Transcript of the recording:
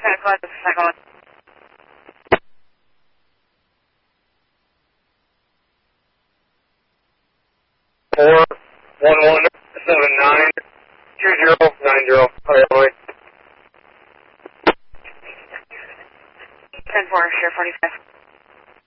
5, this is Cycle. 411792090. Illinois. 10-4, Share 45.